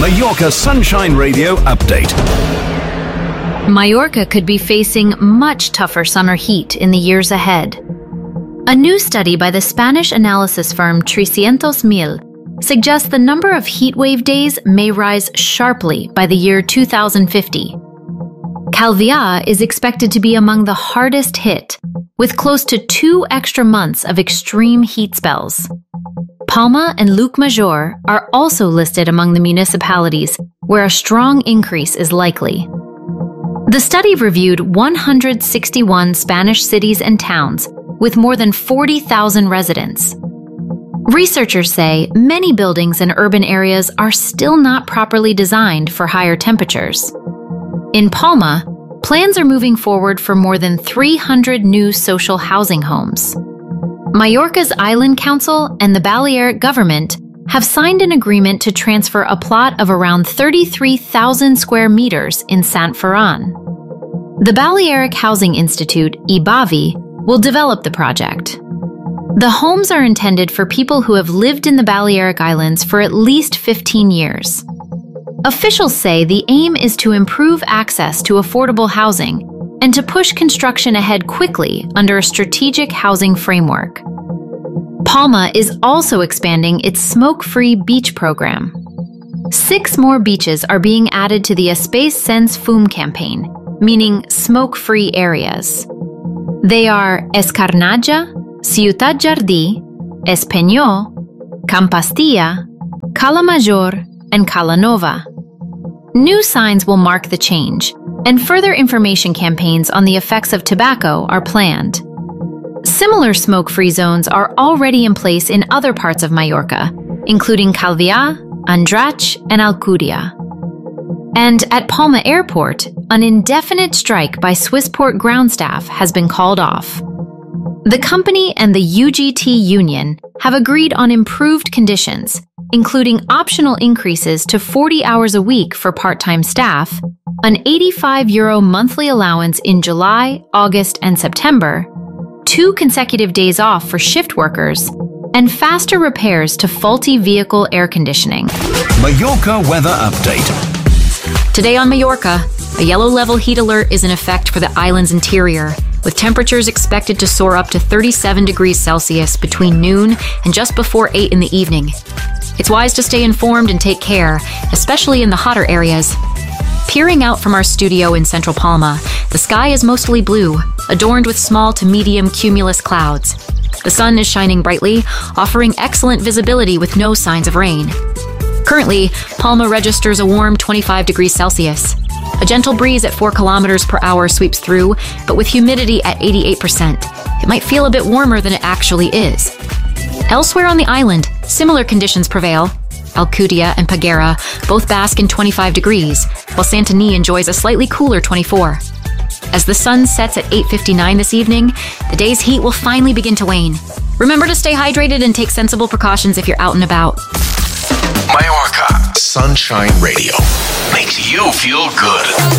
Mallorca Sunshine Radio update. Mallorca could be facing much tougher summer heat in the years ahead. A new study by the Spanish analysis firm 300,000 suggests the number of heatwave days may rise sharply by the year 2050. Calvià is expected to be among the hardest hit, with close to 2 extra months of extreme heat spells. Palma and Llucmajor are also listed among the municipalities where a strong increase is likely. The study reviewed 161 Spanish cities and towns with more than 40,000 residents. Researchers say many buildings in urban areas are still not properly designed for higher temperatures. In Palma, plans are moving forward for more than 300 new social housing homes. Mallorca's Island Council and the Balearic government have signed an agreement to transfer a plot of around 33,000 square meters in Sant Ferran. The Balearic Housing Institute, IBAVI, will develop the project. The homes are intended for people who have lived in the Balearic Islands for at least 15 years. Officials say the aim is to improve access to affordable housing and to push construction ahead quickly under a strategic housing framework. Palma is also expanding its smoke-free beach program. 6 more beaches are being added to the Espais Sense Fum campaign, meaning smoke-free areas. They are Escarnaja, Ciutat Jardí, Espeñó, Campastilla, Cala Major, and Cala Nova. New signs will mark the change, and further information campaigns on the effects of tobacco are planned. Similar smoke-free zones are already in place in other parts of Mallorca, including Calvià, Andratx, and Alcúdia. And at Palma Airport, an indefinite strike by Swissport ground staff has been called off. The company and the UGT union have agreed on improved conditions, including optional increases to 40 hours a week for part-time staff, an €85 monthly allowance in July, August, and September, 2 consecutive days off for shift workers, and faster repairs to faulty vehicle air conditioning. Mallorca weather update. Today on Mallorca, a yellow level heat alert is in effect for the island's interior, with temperatures expected to soar up to 37 degrees Celsius between noon and just before 8 in the evening. It's wise to stay informed and take care, especially in the hotter areas. Peering out from our studio in central Palma, the sky is mostly blue, adorned with small to medium cumulus clouds. The sun is shining brightly, offering excellent visibility with no signs of rain. Currently, Palma registers a warm 25 degrees Celsius. A gentle breeze at 4 kilometers per hour sweeps through, but with humidity at 88%. It might feel a bit warmer than it actually is. Elsewhere on the island, similar conditions prevail. Alcúdia and Peguera both bask in 25 degrees, while Santanyí enjoys a slightly cooler 24. As the sun sets at 8:59 this evening, the day's heat will finally begin to wane. Remember to stay hydrated and take sensible precautions if you're out and about. Mallorca Sunshine Radio makes you feel good.